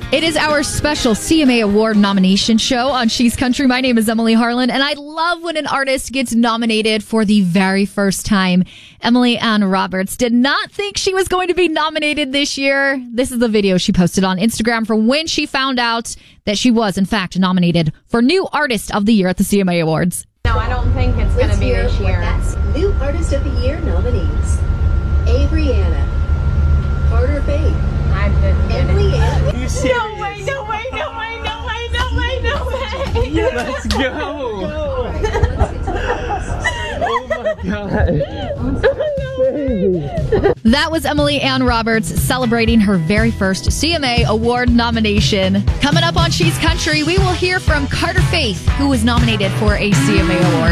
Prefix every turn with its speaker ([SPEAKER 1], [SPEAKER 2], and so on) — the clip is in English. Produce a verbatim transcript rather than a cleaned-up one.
[SPEAKER 1] It is our special C M A Award nomination show on She's Country. My name is Emily Harlan, and I love when an artist gets nominated for the very first time. Emily Ann Roberts did not think she was going to be nominated this year. This is the video she posted on Instagram from when she found out that she was, in fact, nominated for New Artist of the Year at the C M A Awards.
[SPEAKER 2] No, I don't think it's going to be
[SPEAKER 3] hear
[SPEAKER 2] this year.
[SPEAKER 3] That's New Artist of the Year nominees: Abriana, Carter Faith,
[SPEAKER 2] I didn't get
[SPEAKER 3] Emily
[SPEAKER 2] it.
[SPEAKER 3] Ann.
[SPEAKER 4] Are you serious?
[SPEAKER 2] No way, no way, no way, no way, no way, no way.
[SPEAKER 4] Yeah, let's go.
[SPEAKER 3] All right, well, let's get to the
[SPEAKER 4] Oh my god.
[SPEAKER 1] That was Emily Ann Roberts celebrating her very first C M A Award nomination. Coming up on She's Country, we will hear from Carter Faith, who was nominated for a C M A Award.